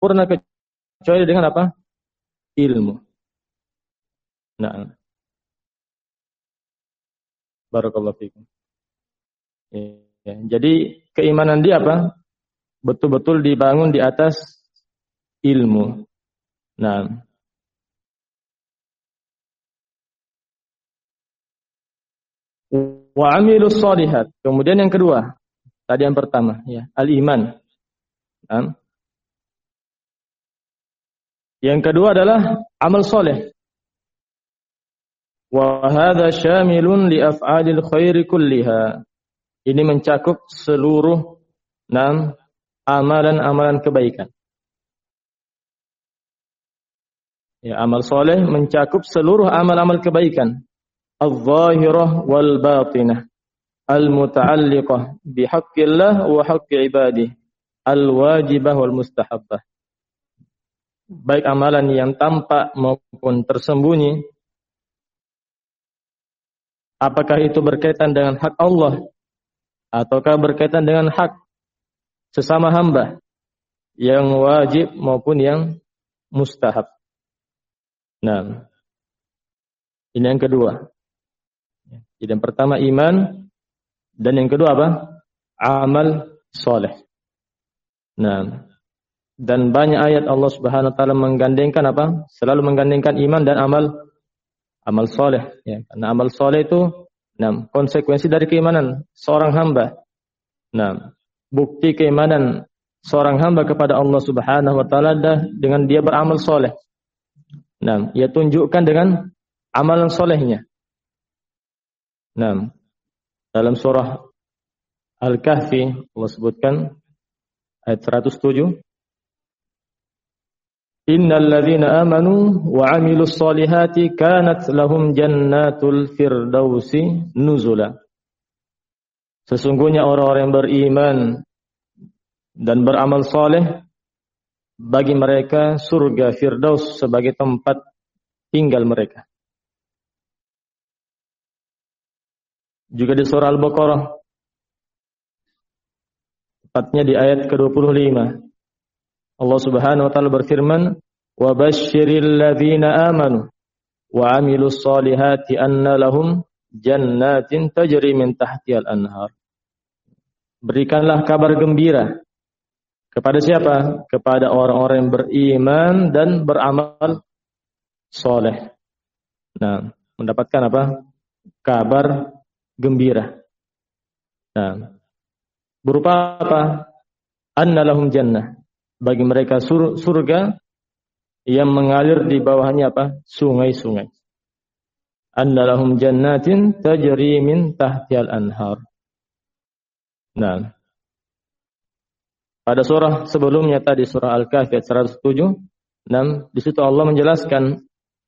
sempurna kecuali dengan apa? Ilmu. Nah, barakallahu fikum. Ya, jadi keimanan dia apa? Betul-betul dibangun di atas ilmu. Nah, wa amilus shalihat. Kemudian yang kedua, tadi yang pertama ya, al-iman. Nah, yang kedua adalah amal soleh. Wa hadza syamilun li af'alil khairi kulliha. Ini mencakup seluruh amalan-amalan kebaikan. Ya, amal soleh mencakup seluruh amal-amal kebaikan. Al-zahirah wal batinah. Al-muta'alliqah bihaqqillah wa haqqi ibadih. Al-wajibah wal mustahabbah. Baik amalan yang tampak maupun tersembunyi. Apakah itu berkaitan dengan hak Allah ataukah berkaitan dengan hak sesama hamba yang wajib maupun yang mustahab. Nah, ini yang kedua. Jadi yang pertama iman dan yang kedua apa? Amal soleh. Nah, dan banyak ayat Allah Subhanahu wa taala menggandengkan apa? Selalu menggandengkan iman dan amal soleh. Ya, karena amal soleh itu konsekuensi dari keimanan seorang hamba. Nah, bukti keimanan seorang hamba kepada Allah Subhanahu wa taala dengan dia beramal soleh. Nah, ia tunjukkan dengan amalan solehnya. Nah, dalam surah Al-Kahfi Allah sebutkan ayat 107. Innal ladzina amanu wa 'amilus solihati kanat lahum jannatul firdausi nuzula. Sesungguhnya orang-orang yang beriman dan beramal soleh, bagi mereka surga Firdaus sebagai tempat tinggal mereka. Juga di surah Al-Baqarah, tepatnya di ayat ke-25, Allah Subhanahu wa taala berfirman, "Wa basyiril ladzina amanu wa 'amilus solihati anna lahum jannatin tajri min tahtihal anhar." Berikanlah kabar gembira kepada siapa? Kepada orang-orang yang beriman dan beramal soleh. Nah, mendapatkan apa? Kabar gembira. Nah, berupa apa? Anna lahum jannah. Bagi mereka surga yang mengalir di bawahnya apa? Sungai-sungai. Anna lahum jannatin tajri min tahtihal anhar. Nah, pada surah sebelumnya tadi surah Al-Kahfi ayat 107, di situ Allah menjelaskan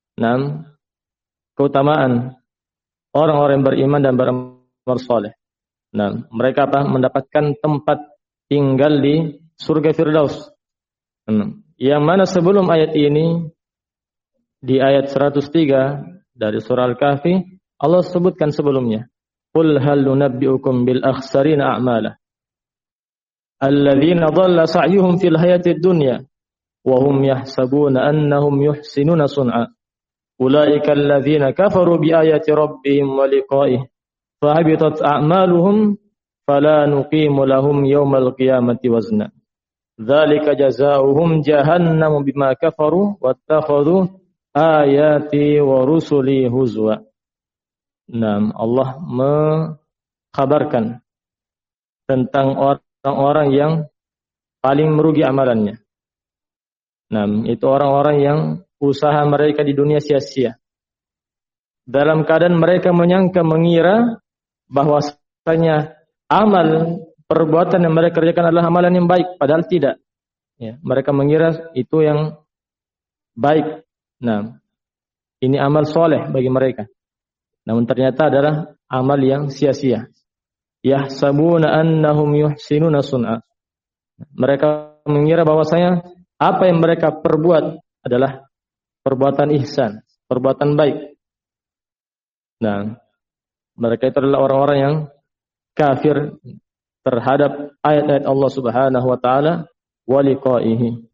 keutamaan orang-orang yang beriman dan beramal soleh. Nah, mereka apa? Mendapatkan tempat tinggal di surga Firdaus. Yang mana sebelum ayat ini di ayat 103 dari surah Al-Kahfi Allah sebutkan sebelumnya. Qul hal nunabbi'ukum bil akhsarina a'mala. Alladzina dhalla sa'yuhum fil hayatid dunya wa hum yahsabuna annahum yuhsinuna sun'a. Ulaika alladzina kafaru bi ayati rabbihim wa liqa'ihi fa habitat a'maluhum fala nuqimu lahum yawmal qiyamati wazna. Dzalika jazaohum jahannamu bima kafaru wattakhadhu ayati wa rusuli huzwa. Nah, Allah mengkabarkan tentang orang-orang yang paling merugi amalannya. Nah, itu orang-orang yang usaha mereka di dunia sia-sia. Dalam keadaan mereka mengira bahwasanya amal perbuatan yang mereka kerjakan adalah amalan yang baik, padahal tidak. Ya, mereka mengira itu yang baik. Nah, ini amal soleh bagi mereka. Namun ternyata adalah amal yang sia-sia. Yahsabuna annahum yuhsinuna sun'a. Mereka mengira bahwasanya apa yang mereka perbuat adalah perbuatan ihsan, perbuatan baik. Nah, mereka itu adalah orang-orang yang kafir terhadap ayat-ayat Allah Subhanahu wa taala wa liqa'ihi.